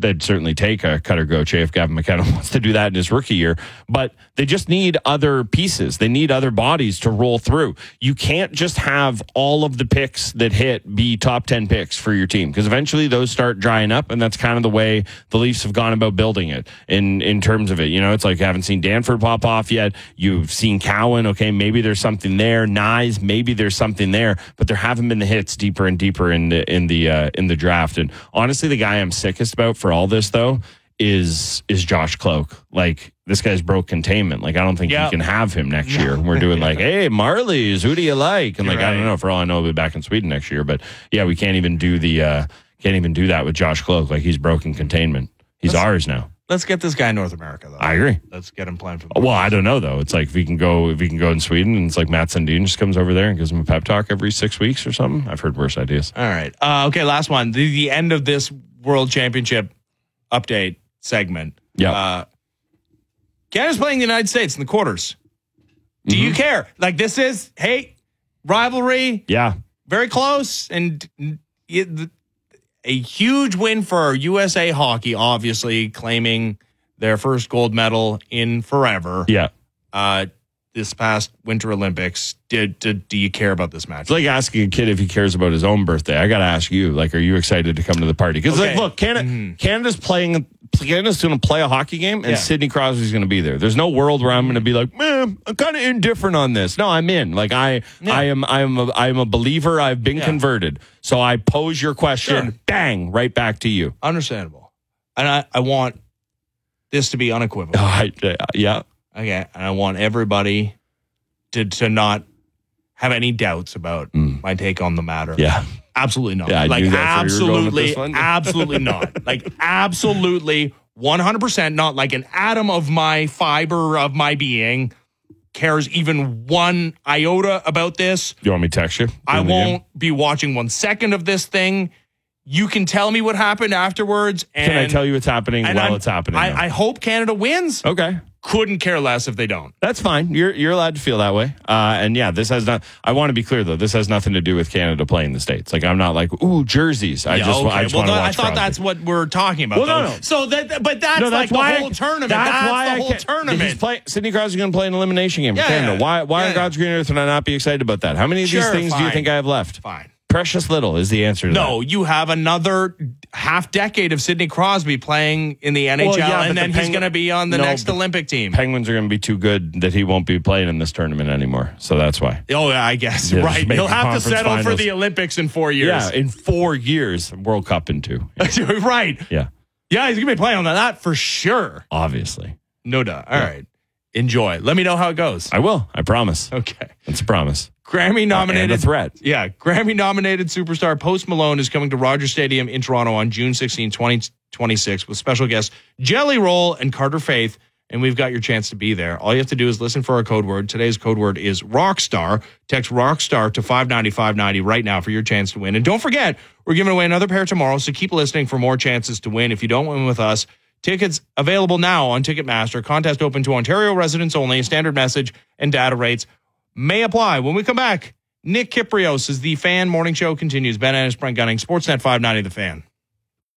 they'd certainly take a Cutter Gauthier if Gavin McKenna wants to do that in his rookie year. But they just need other pieces. They need other bodies to roll through. You can't just have all of the picks that hit be top 10 picks for your team, because eventually those start drying up, and that's kind of the way the Leafs have gone about building it in terms of it. You know, it's like you haven't seen Danford pop off yet. You've seen Cowan. Okay, maybe there's something there. Nyes, maybe there's something there, but there haven't been the hits deeper and deeper in the draft. And honestly, the guy I'm sickest about for all this though is Josh Cloak. Like, this guy's broke containment. Like, I don't think you can have him next year. We're doing like, hey, Marlies, who do you like? And like, I don't know. For all I know, he'll be back in Sweden next year. But yeah, we can't even do that with Josh Cloak. Like, he's broken containment. He's ours now. Let's get this guy in North America, though. I agree. Let's get him playing for. Well, I don't know though. It's like if we can go in Sweden, and it's like Matt Sundin just comes over there and gives him a pep talk every 6 weeks or something. I've heard worse ideas. All right. Okay. Last one. The end of this World Championship update segment. Yeah. Canada's playing the United States in the quarters. Do you care? Like, this is, hey, rivalry. Yeah. Very close, and a huge win for USA Hockey, obviously claiming their first gold medal in forever. Yeah. This past Winter Olympics. Do you care about this match? It's like asking a kid if he cares about his own birthday. I got to ask you, like, are you excited to come to the party? Because, like, look, Canada's going to play a hockey game, and Sidney Crosby's going to be there. There's no world where I'm going to be like, man, I'm kind of indifferent on this. No, I'm in. Like, I am a believer. I've been converted. So I pose your question, bang, right back to you. Understandable. And I want this to be unequivocal. Yeah. Okay, and I want everybody to not have any doubts about my take on the matter. Yeah. Absolutely not. Yeah, like, absolutely not. Like, absolutely 100%, not like an atom of my fiber of my being cares even one iota about this. You want me to text you? I won't be watching 1 second of this thing. You can tell me what happened afterwards. And can I tell you what's happening while it's happening? I hope Canada wins. Okay. Couldn't care less if they don't. That's fine. You're allowed to feel that way. And yeah, this has not. I want to be clear though. This has nothing to do with Canada playing the States. Like, I'm not like, ooh, jerseys. I just want to watch. I thought that's what we're talking about. Well, no. So that's like the whole tournament. That's the whole tournament. Sidney Crosby's going to play an elimination game for Canada. Why on God's green earth would I not be excited about that? How many of these things do you think I have left? Fine. Precious little is the answer to that. No, you have another half decade of Sidney Crosby playing in the NHL, and then he's going to be on the next Olympic team. Penguins are going to be too good that he won't be playing in this tournament anymore. So that's why. Oh, yeah, I guess. Right. He'll have to settle for the Olympics in 4 years. Yeah, in 4 years. World Cup in 2. Yeah. Right. Yeah. Yeah, he's going to be playing on that for sure. Obviously. No doubt. All right. Enjoy. Let me know how it goes. I will. I promise. Okay. It's a promise. Grammy-nominated... And a threat. Yeah. Grammy-nominated superstar Post Malone is coming to Rogers Stadium in Toronto on June 16, 2026 with special guests Jelly Roll and Carter Faith, and we've got your chance to be there. All you have to do is listen for our code word. Today's code word is Rockstar. Text Rockstar to 590-590 right now for your chance to win. And don't forget, we're giving away another pair tomorrow, so keep listening for more chances to win. If you don't win with us, tickets available now on Ticketmaster. Contest open to Ontario residents only. Standard message and data rates may apply. When we come back, Nick Kyprios is The Fan. Morning Show continues. Ben Ennis, Brent Gunning, Sportsnet 590 The Fan.